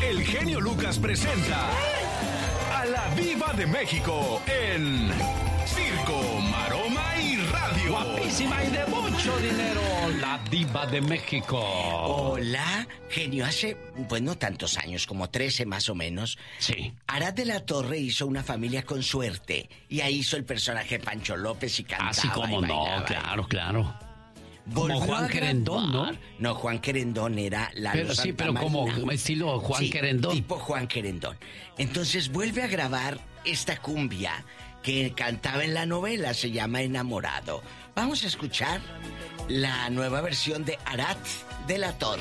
el genio Lucas presenta a la Diva de México en Circo, Maroma y Radio. Guapísima y de mucho dinero, la Diva de México. Hola, genio. Hace, pues no tantos años, como 13 más o menos. Sí. Arad de la Torre hizo Una familia con suerte. Y ahí hizo el personaje Pancho López y cantaba. Así como y bailaba. no, claro. Volvió Como Juan a Querendón, ¿no? grabar. No, Juan Querendón era Lalo Pero sí, pero Santamarina. como estilo Juan Sí, Querendón. tipo Juan Querendón. Entonces vuelve a grabar esta cumbia que cantaba en la novela, se llama Enamorado. Vamos a escuchar la nueva versión de Arad de la Torre.